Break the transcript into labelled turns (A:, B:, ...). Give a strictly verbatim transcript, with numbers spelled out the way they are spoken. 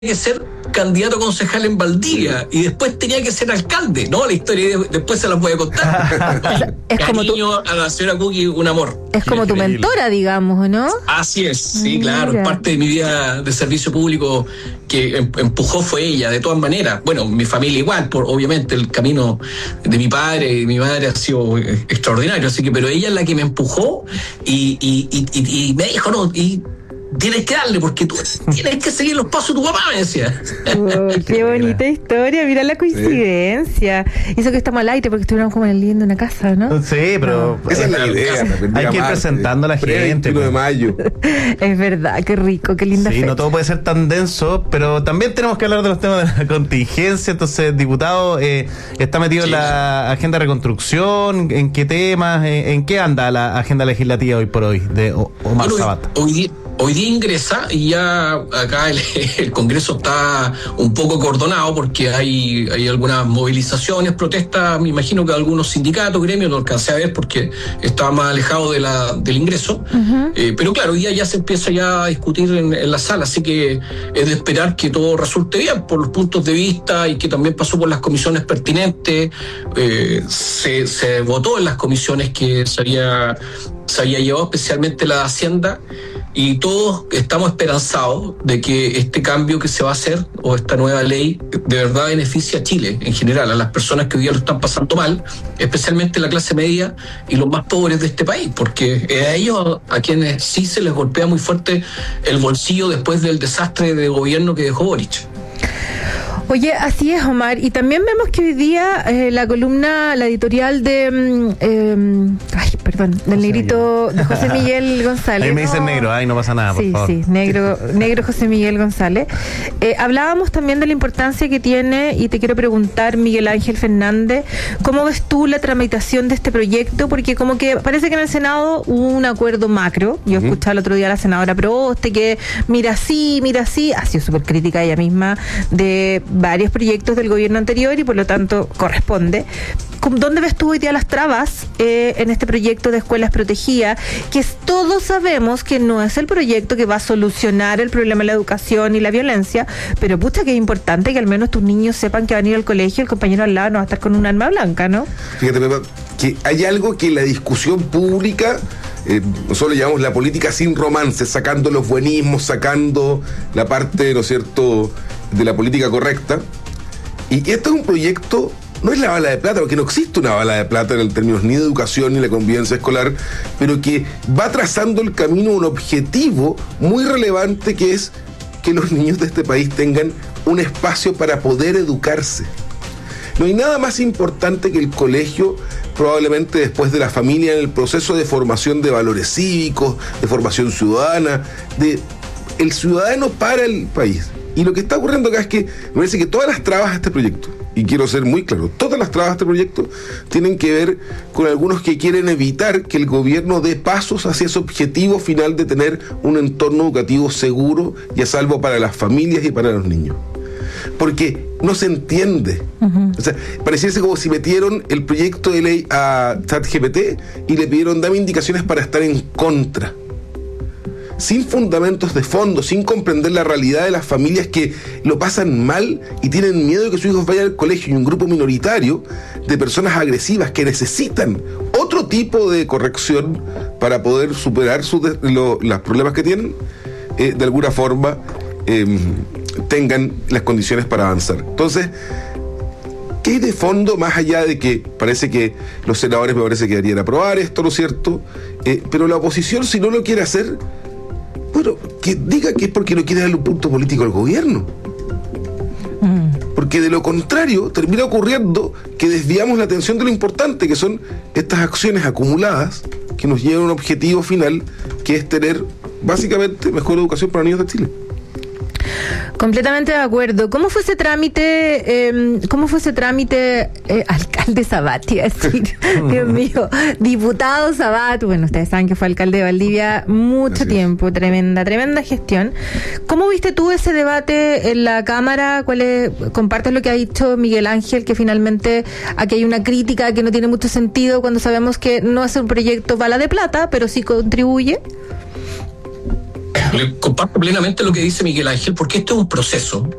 A: que ser candidato a concejal en Valdivia y después tenía que ser alcalde. No, la historia después se las voy a contar.
B: Es como tu,
A: a la señora Cookie, un amor.
B: Es como tu mentora, digamos, ¿no?
A: Así es, sí,
B: Mira.
A: claro. Parte de mi vida de servicio público que empujó fue ella, de todas maneras. Bueno, mi familia igual, por obviamente el camino de mi padre y mi madre ha sido extraordinario, así que, pero ella es la que me empujó y, y, y, y, y me dijo, no, y tienes que darle porque tú tienes que seguir los pasos de tu papá, me decía.
B: Oh, qué bonita historia, mira la coincidencia. Sí. Eso que estamos al aire porque estuvimos como en el lindo de una casa, ¿no?
C: Sí, pero
D: no. Esa es la idea.
C: Hay que ir presentando a la gente.
D: veintiuno de mayo.
B: Es verdad, qué rico, qué linda
C: Sí,
B: fecha.
C: no todo puede ser tan denso, pero también tenemos que hablar de los temas de la contingencia. Entonces, diputado, eh, está metido sí. en la agenda de reconstrucción, ¿en qué temas, en, en qué anda la agenda legislativa hoy por hoy de Omar
A: bueno,
C: Sabat?
A: Hoy día Hoy día ingresa y ya acá el, el Congreso está un poco acordonado porque hay, hay algunas movilizaciones, protestas, me imagino que algunos sindicatos, gremios, no alcancé a ver porque estaba más alejado de la, del ingreso. Uh-huh. Eh, pero claro, hoy día ya se empieza ya a discutir en, en la sala, así que es de esperar que todo resulte bien por los puntos de vista y que también pasó por las comisiones pertinentes. Eh, se, se votó en las comisiones que se había, se había llevado, especialmente la de Hacienda. Y todos estamos esperanzados de que este cambio que se va a hacer o esta nueva ley de verdad beneficie a Chile en general, a las personas que hoy día lo están pasando mal, especialmente la clase media y los más pobres de este país, porque es a ellos a quienes sí se les golpea muy fuerte el bolsillo después del desastre de gobierno que dejó Boric.
B: Oye, así es, Omar. Y también vemos que hoy día eh, la columna, la editorial de... Eh, ay, perdón, del José negrito, Miguel. De José Miguel González.
C: Ahí me dicen
B: no.
C: negro, ay, no pasa nada, por
B: sí,
C: favor.
B: Sí, sí, negro, negro José Miguel González. Eh, hablábamos también de la importancia que tiene, y te quiero preguntar, Miguel Ángel Fernández, ¿cómo ves tú la tramitación de este proyecto? Porque como que parece que en el Senado hubo un acuerdo macro. Yo uh-huh. escuchaba el otro día a la senadora Proboste que mira así, mira así, ha sido súper crítica ella misma de varios proyectos del gobierno anterior y por lo tanto corresponde. ¿Dónde ves tú hoy día las trabas eh, en este proyecto de escuelas protegidas? Que es, todos sabemos que no es el proyecto que va a solucionar el problema de la educación y la violencia, pero pucha que es importante que al menos tus niños sepan que van a ir al colegio y el compañero al lado no va a estar con un arma blanca, ¿no?
D: Fíjate, Pepa, que hay algo que la discusión pública, eh, nosotros le llamamos la política sin romance, sacando los buenismos, sacando la parte, ¿no es cierto?, de la política correcta. Y este es un proyecto, no es la bala de plata, porque no existe una bala de plata en el términos ni de educación ni de la convivencia escolar, pero que va trazando el camino a un objetivo muy relevante, que es que los niños de este país tengan un espacio para poder educarse. No hay nada más importante que el colegio, probablemente después de la familia, en el proceso de formación de valores cívicos, de formación ciudadana, de el ciudadano para el país. Y lo que está ocurriendo acá es que me parece que todas las trabas a este proyecto, y quiero ser muy claro, todas las trabas a este proyecto tienen que ver con algunos que quieren evitar que el gobierno dé pasos hacia ese objetivo final de tener un entorno educativo seguro y a salvo para las familias y para los niños. Porque no se entiende. Uh-huh. O sea, pareciese como si metieron el proyecto de ley a ChatGPT y le pidieron dame indicaciones para estar en contra. Sin fundamentos de fondo, sin comprender la realidad de las familias que lo pasan mal y tienen miedo de que sus hijos vayan al colegio, y un grupo minoritario de personas agresivas que necesitan otro tipo de corrección para poder superar sus de, lo, los problemas que tienen, eh, de alguna forma eh, tengan las condiciones para avanzar. Entonces, ¿qué hay de fondo más allá de que parece que los senadores me parece que deberían aprobar esto, ¿no es cierto? Eh, pero la oposición, si no lo quiere hacer, bueno, que diga que es porque no quiere darle un punto político al gobierno. Mm. Porque de lo contrario termina ocurriendo que desviamos la atención de lo importante, que son estas acciones acumuladas que nos llevan a un objetivo final, que es tener básicamente mejor educación para los niños de Chile.
B: Completamente de acuerdo. ¿Cómo fue ese trámite? Eh, ¿Cómo fue ese trámite? Eh, alcalde Sabat, iba a decir. Dios mío. Diputado Sabat. Bueno, ustedes saben que fue alcalde de Valdivia mucho Gracias. tiempo. Tremenda, tremenda gestión. ¿Cómo viste tú ese debate en la Cámara? ¿Cuál es, compartes lo que ha dicho Miguel Ángel, que finalmente aquí hay una crítica que no tiene mucho sentido cuando sabemos que no es un proyecto bala de plata, pero sí contribuye?
A: Le comparto plenamente lo que dice Miguel Ángel, porque esto es un proceso.